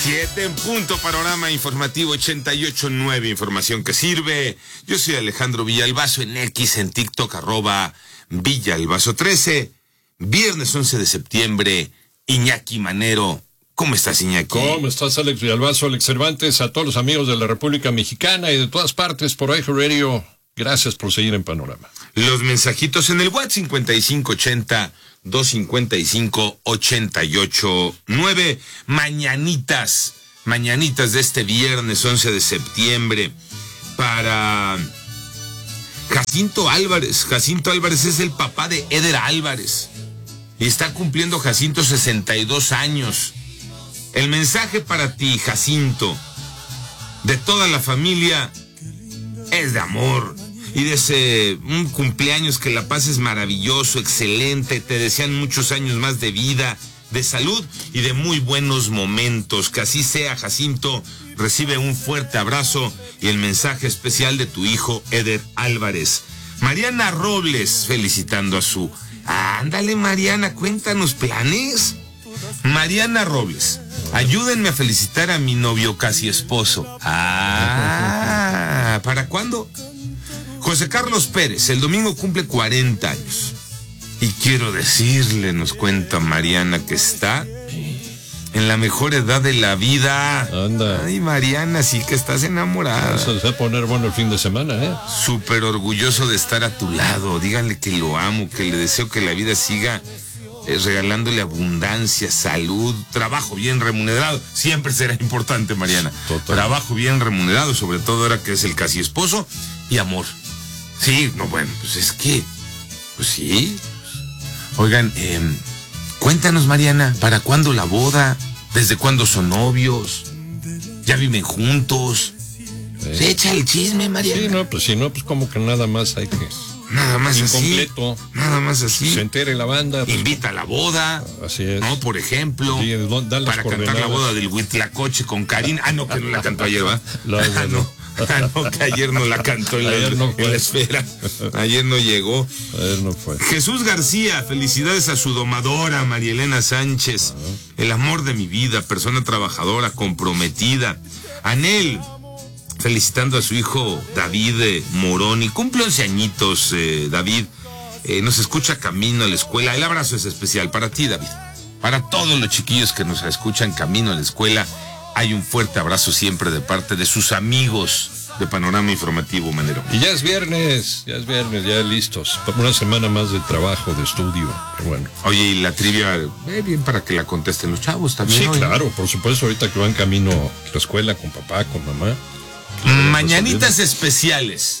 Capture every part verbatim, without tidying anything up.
Siete en punto, panorama informativo ochenta y ocho punto nueve, información que sirve. Yo soy Alejandro Villalbazo, en X, en TikTok, arroba Villalbazo trece. Viernes once de septiembre, Iñaki Manero. ¿Cómo estás, Iñaki? ¿Cómo estás, Alex Villalbazo, Alex Cervantes? A todos los amigos de la República Mexicana y de todas partes por iHeartRadio, gracias por seguir en Panorama. Los mensajitos en el WhatsApp cincuenta y cinco ochenta, doscientos cincuenta y cinco, ochenta y ocho nueve. Mañanitas, mañanitas de este viernes once de septiembre para Jacinto Álvarez. Jacinto Álvarez es el papá de Eder Álvarez y está cumpliendo Jacinto sesenta y dos años. El mensaje para ti, Jacinto, de toda la familia, es de amor. Y de ese un cumpleaños que la pases maravilloso, excelente. Te desean muchos años más de vida, de salud y de muy buenos momentos. Que así sea, Jacinto. Recibe un fuerte abrazo y el mensaje especial de tu hijo, Eder Álvarez. Mariana Robles, felicitando a su... Ándale, Mariana, cuéntanos planes. Mariana Robles, ayúdenme a felicitar a mi novio casi esposo. Ah, ¿para cuándo? José Carlos Pérez, el domingo cumple cuarenta años. Y quiero decirle, nos cuenta Mariana, que está en la mejor edad de la vida. Anda. Ay, Mariana, sí que estás enamorada. Eso se va a poner bueno el fin de semana, ¿eh? Súper orgulloso de estar a tu lado. Díganle que lo amo, que le deseo que la vida siga eh, regalándole abundancia, salud, trabajo bien remunerado. Siempre será importante, Mariana. Total. Trabajo bien remunerado, sobre todo ahora que es el casi esposo, y amor. Sí, no, bueno, pues es que, pues sí. Oigan, eh, cuéntanos, Mariana, ¿para cuándo la boda? ¿Desde cuándo son novios? ¿Ya viven juntos? Sí. Se echa el chisme, Mariana. Sí, no, pues si no, pues como que nada más hay que... Nada más Incompleto. así. Nada más así. Se entere la banda. Pues, invita a la boda. Así es. No, por ejemplo. Sí, da las para cantar la boda del Huitlacoche con Karina. Ah, no, que no la cantó ayer, ¿va? La, la, ah, no. Ah, no, que ayer no la cantó en, la, no en la esfera. Ayer no llegó. Ayer no fue. Jesús García, felicidades a su domadora, María Elena Sánchez. Uh-huh. El amor de mi vida, persona trabajadora, comprometida. Anel, felicitando a su hijo David eh, Moroni. Cumple once añitos, eh, David. Eh, nos escucha camino a la escuela. El abrazo es especial para ti, David. Para todos los chiquillos que nos escuchan camino a la escuela, hay un fuerte abrazo siempre de parte de sus amigos de Panorama Informativo, Manero. Y ya es viernes, ya es viernes, ya listos. Una semana más de trabajo, de estudio. Pero bueno. Oye, y la trivia, eh, bien para que la contesten los chavos también. Sí, hoy, claro, ¿no? Por supuesto, ahorita que van camino a la escuela con papá, con mamá. Mañanitas especiales.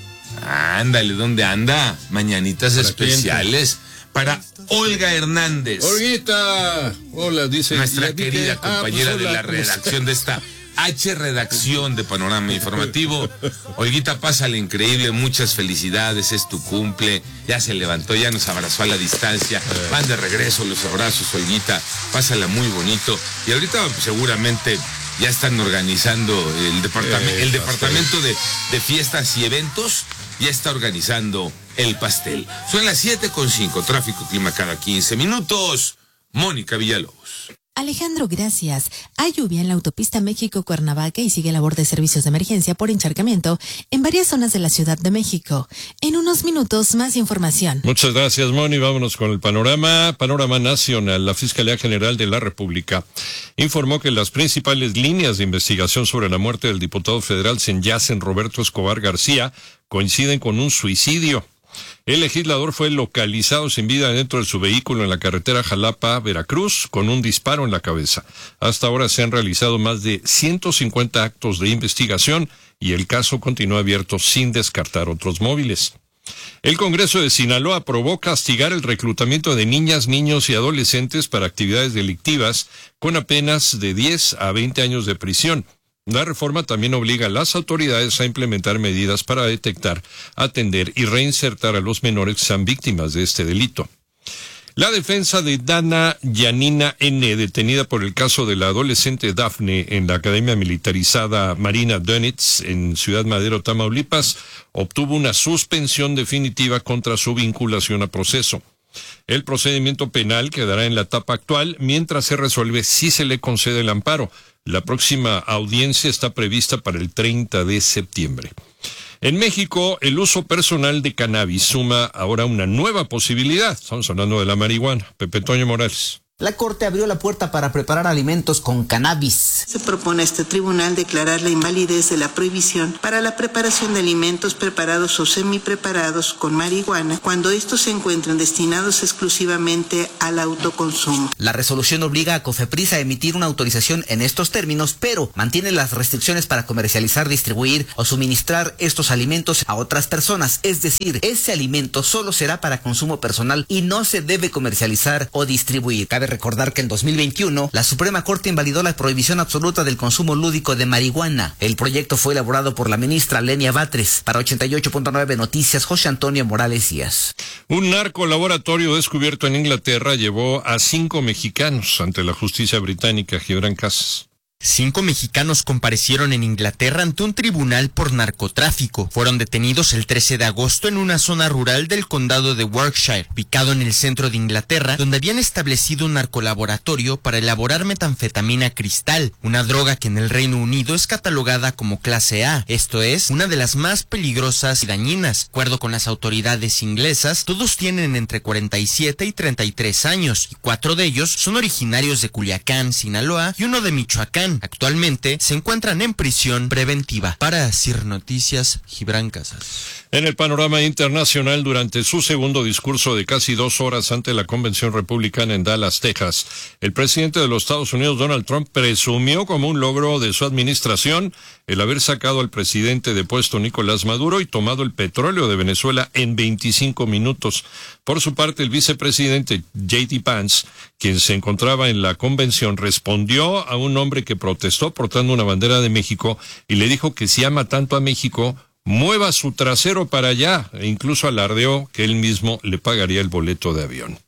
Ándale, ¿dónde anda? Mañanitas ¿Para especiales quién? Para Olga Hernández. Olguita, hola, dice. Nuestra querida que... compañera ah, pues, hola, de la redacción de esta H redacción de Panorama Informativo. Olguita, pásale increíble, muchas felicidades, es tu cumple. Ya se levantó, ya nos abrazó a la distancia. Eh. Van de regreso los abrazos, Olguita. Pásala muy bonito. Y ahorita pues, seguramente ya están organizando el, departam eh, el departamento de, de fiestas y eventos. Ya está organizando el pastel. Son las siete con cinco, tráfico, clima cada quince minutos. Mónica Villalobos. Alejandro, gracias. Hay lluvia en la autopista México-Cuernavaca y sigue labor de servicios de emergencia por encharcamiento en varias zonas de la Ciudad de México. En unos minutos, más información. Muchas gracias, Moni. Vámonos con el panorama. Panorama nacional. La Fiscalía General de la República informó que las principales líneas de investigación sobre la muerte del diputado federal Senyacen Roberto Escobar García coinciden con un suicidio. El legislador fue localizado sin vida dentro de su vehículo en la carretera Jalapa-Veracruz con un disparo en la cabeza. Hasta ahora se han realizado más de ciento cincuenta actos de investigación y el caso continúa abierto sin descartar otros móviles. El Congreso de Sinaloa aprobó castigar el reclutamiento de niñas, niños y adolescentes para actividades delictivas con apenas de diez a veinte años de prisión. La reforma también obliga a las autoridades a implementar medidas para detectar, atender y reinsertar a los menores que sean víctimas de este delito. La defensa de Dana Yanina N., detenida por el caso de la adolescente Dafne en la Academia Militarizada Marina Dönitz en Ciudad Madero, Tamaulipas, obtuvo una suspensión definitiva contra su vinculación a proceso. El procedimiento penal quedará en la etapa actual mientras se resuelve si se le concede el amparo. La próxima audiencia está prevista para el treinta de septiembre. En México, el uso personal de cannabis suma ahora una nueva posibilidad. Estamos hablando de la marihuana. Pepe Toño Morales. La Corte abrió la puerta para preparar alimentos con cannabis. Se propone a este tribunal declarar la invalidez de la prohibición para la preparación de alimentos preparados o semipreparados con marihuana cuando estos se encuentren destinados exclusivamente al autoconsumo. La resolución obliga a COFEPRIS a emitir una autorización en estos términos, pero mantiene las restricciones para comercializar, distribuir o suministrar estos alimentos a otras personas. Es decir, ese alimento solo será para consumo personal y no se debe comercializar o distribuir. Cabe recordar que en dos mil veintiuno la Suprema Corte invalidó la prohibición absoluta del consumo lúdico de marihuana. El proyecto fue elaborado por la ministra Lenia Batres. Para ochenta y ocho punto nueve Noticias, José Antonio Morales Díaz. Un narcolaboratorio descubierto en Inglaterra llevó a cinco mexicanos ante la justicia británica. Gibran Casas. Cinco mexicanos comparecieron en Inglaterra ante un tribunal por narcotráfico. Fueron detenidos el trece de agosto en una zona rural del condado de Warwickshire, ubicado en el centro de Inglaterra, donde habían establecido un narcolaboratorio para elaborar metanfetamina cristal, una droga que en el Reino Unido es catalogada como clase A, esto es, una de las más peligrosas y dañinas. De acuerdo con las autoridades inglesas, todos tienen entre cuarenta y siete y treinta y tres años, y cuatro de ellos son originarios de Culiacán, Sinaloa, y uno de Michoacán. Actualmente se encuentran en prisión preventiva. Para CIR Noticias, Gibran Casas. En el panorama internacional, durante su segundo discurso de casi dos horas ante la Convención Republicana en Dallas, Texas, el presidente de los Estados Unidos, Donald Trump, presumió como un logro de su administración el haber sacado al presidente de puesto Nicolás Maduro y tomado el petróleo de Venezuela en veinticinco minutos. Por su parte, el vicepresidente J D Vance, quien se encontraba en la convención, respondió a un hombre que protestó portando una bandera de México y le dijo que si ama tanto a México, mueva su trasero para allá, e incluso alardeó que él mismo le pagaría el boleto de avión.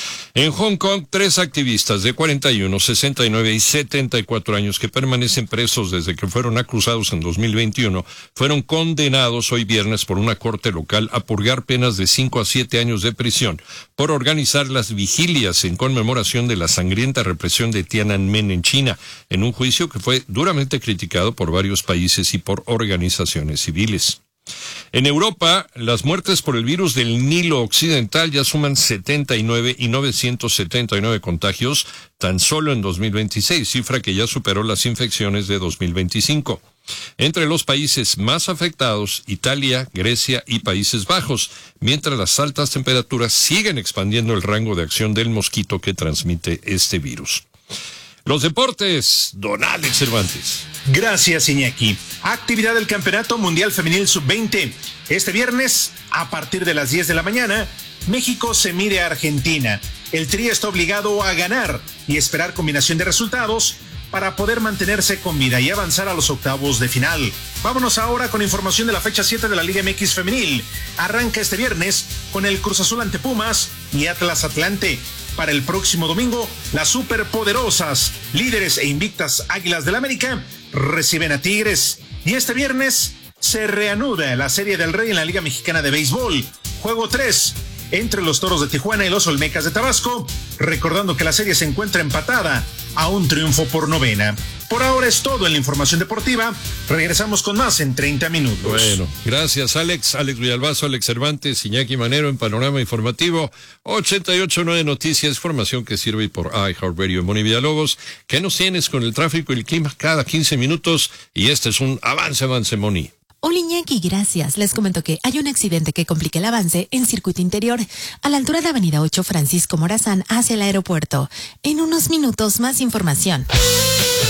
En Hong Kong, tres activistas de cuarenta y uno, sesenta y nueve y setenta y cuatro años que permanecen presos desde que fueron acusados en dos mil veintiuno, fueron condenados hoy viernes por una corte local a purgar penas de cinco a siete años de prisión por organizar las vigilias en conmemoración de la sangrienta represión de Tiananmen en China, en un juicio que fue duramente criticado por varios países y por organizaciones civiles. En Europa, las muertes por el virus del Nilo Occidental ya suman setenta y nueve y novecientos setenta y nueve contagios tan solo en dos mil veintiséis, cifra que ya superó las infecciones de dos mil veinticinco. Entre los países más afectados, Italia, Grecia y Países Bajos, mientras las altas temperaturas siguen expandiendo el rango de acción del mosquito que transmite este virus. Los deportes, don Alex Cervantes. Gracias, Iñaki. Actividad del Campeonato Mundial Femenil sub veinte. Este viernes, a partir de las diez de la mañana, México se mide a Argentina. El Tri está obligado a ganar y esperar combinación de resultados para poder mantenerse con vida y avanzar a los octavos de final. Vámonos ahora con información de la fecha siete de la Liga M X Femenil. Arranca este viernes con el Cruz Azul ante Pumas y Atlas Atlante. Para el próximo domingo, las superpoderosas, líderes e invictas Águilas del América reciben a Tigres. Y este viernes se reanuda la Serie del Rey en la Liga Mexicana de Béisbol. Juego tres entre los Toros de Tijuana y los Olmecas de Tabasco, recordando que la serie se encuentra empatada a un triunfo por novena. Por ahora es todo en la información deportiva. Regresamos con más en treinta minutos. Bueno, gracias Alex, Alex Villalbazo, Alex Cervantes, Iñaki Manero en Panorama Informativo, ochenta y ocho punto nueve Noticias, información que sirve por iHeartRadio. Moni Villalobos, ¿qué nos tienes con el tráfico y el clima cada quince minutos? Y este es un avance, avance, Moni. Hola Iñaki, gracias. Les comento que hay un accidente que complica el avance en circuito interior a la altura de Avenida ocho Francisco Morazán hacia el aeropuerto. En unos minutos más información.